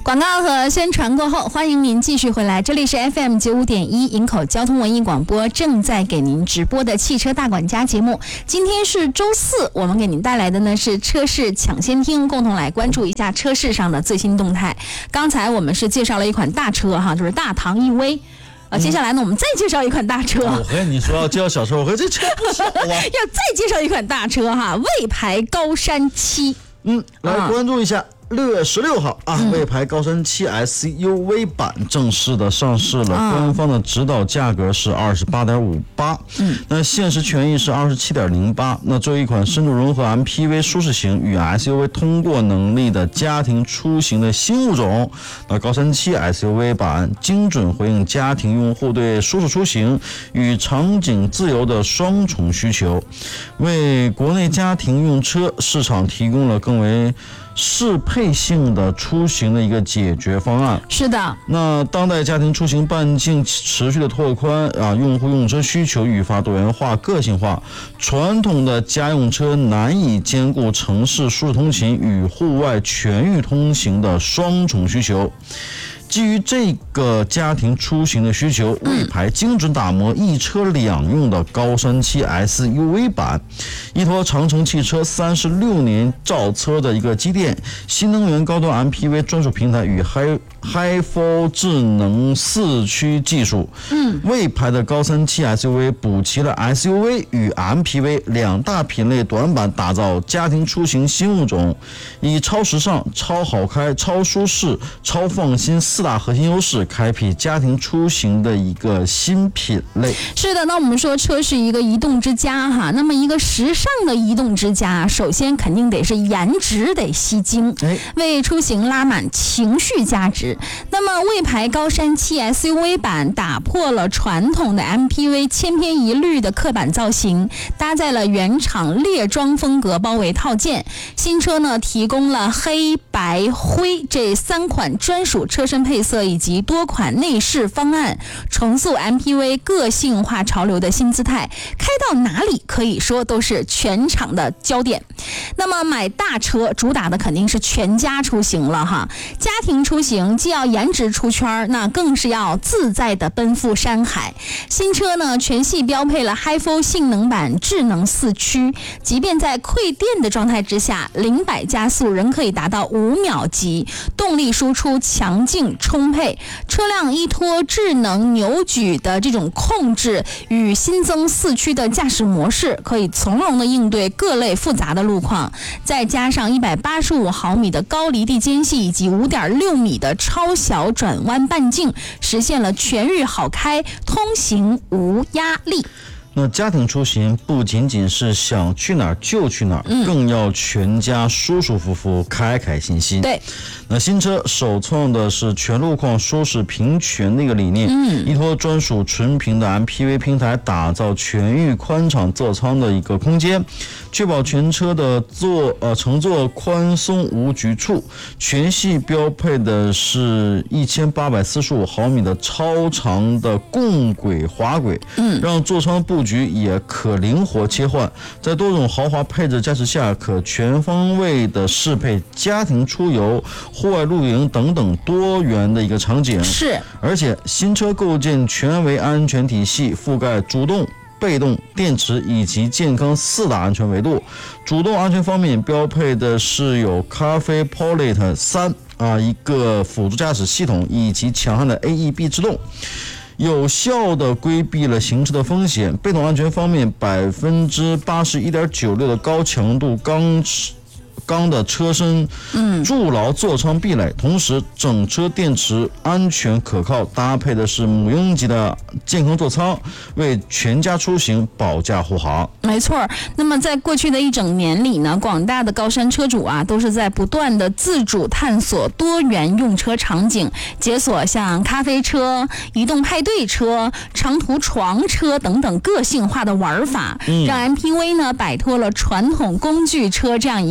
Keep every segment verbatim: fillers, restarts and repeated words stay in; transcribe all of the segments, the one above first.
广告和宣传过后，欢迎您继续回来，这里是 F M 九五点一营口交通文艺广播，正在给您直播的汽车大管家节目。今天是周四，我们给您带来的呢是车市抢先听，共同来关注一下车市上的最新动态。刚才我们是介绍了一款大车哈，就是大唐 E V。呃，接下来呢，我们再介绍一款大车。 我和你说要介绍小车，我和这车不小啊。 要再介绍一款大车哈，魏牌高山七。 嗯，来关注一下。六月十六号啊，魏牌高山七 S U V 版正式的上市了，官方的指导价格是二十八点五八，嗯，那限时权益是二十七点零八。那作为一款深度融合 M P V 舒适型与 S U V 通过能力的家庭出行的新物种，那高山七 S U V 版精准回应家庭用户对舒适出行与场景自由的双重需求，为国内家庭用车市场提供了更为适配性的出行的一个解决方案。 是的， 那当代家庭出行半径持续的拓宽啊，用户用车需求愈发多元化、个性化，传统的家用车难以兼顾城市舒适通勤与户外全域通行的双重需求。基于这个家庭出行的需求，魏牌精准打磨一车两用的高山七 S U V 版，依托长城汽车三十六年造车的一个积淀，新能源高端 M P V 专属平台与 Hi HiFo 智能四驱技术，嗯，魏牌的高山七 S U V 补齐了 S U V 与 M P V 两大品类短板，打造家庭出行新物种，以超时尚、超好开、超舒适、超放心四大核心优势，开辟家庭出行的一个新品类。 是的，那我们说车是一个移动之家哈，那么一个时尚的移动之家，首先肯定得是颜值得吸睛，为出行拉满情绪价值。那么魏牌高山七 S U V 版打破了传统的 M P V 千篇一律的刻板造型，搭载了原厂猎装风格包围套件。新车呢提供了黑白灰这三款专属车身配色以及多款内饰方案，重塑 M P V 个性化潮流的新姿态，开到哪里可以说都是全场的焦点。那么买大车主打的肯定是全家出行了哈，家庭出行既要颜值出圈，那更是要自在的奔赴山海。新车呢全系标配了 HiFo 性能版智能四驱，即便在馈电的状态之下，零百加速仍可以达到五秒级，动力输出强劲充沛，车辆依托智能扭矩的这种控制与新增四驱的驾驶模式，可以从容的应对各类复杂的路况，再加上一百八十五毫米的高离地间隙以及五点六米的超小转弯半径，实现了全域好开，通行无压力。 那家庭出行不仅仅是想去哪儿就去哪儿，嗯、更要全家舒舒服服、开开心心。 对， 那新车首创的是全路况舒适平权的一个理念，嗯，依托专属纯平的 M P V 平台，打造全域宽敞座舱的一个空间，确保全车的座呃乘坐宽松无局处。全系标配的是一千八百四十五毫米的超长的共轨滑轨，嗯，让座舱布局也可灵活切换，在多种豪华配置加持下，可全方位的适配家庭出游、户外露营等等多元的一个场景。 是， 而且新车构建全维安全体系，覆盖主动、被动、电池以及健康四大安全维度。主动安全方面，标配的是有咖啡 Pilot 三啊一个辅助驾驶系统，以及强悍的 A E B 制动，有效地规避了行车的风险。被动安全方面，百分之八十一点九六的高强度钢钢的车身筑牢座舱壁垒，同时整车电池安全可靠，搭配的是母婴级的健康座舱，为全家出行保驾护航。 没错，那么在过去的一整年里呢，广大的高山车主啊，都是在不断的自主探索多元用车场景，解锁像咖啡车、移动派对车、长途床车等等个性化的玩法，嗯、让 M P V 呢摆脱了传统工具车这样一个单一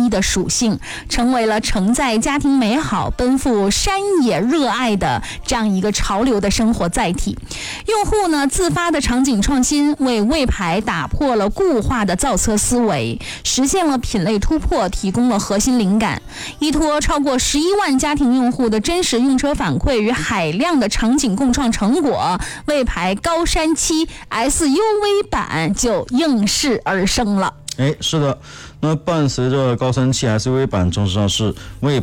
一的属性，成为了承载家庭美好、奔赴山野热爱的这样一个潮流的生活载体。用户呢自发的场景创新，为魏牌打破了固化的造车思维，实现了品类突破，提供了核心灵感。依托超过十一万家庭用户的真实用车反馈与海量的场景共创成果，魏牌高山七 S U V 版就应势而生了。 哎，是的，那伴随着高山七 S U V 版正式上市，魏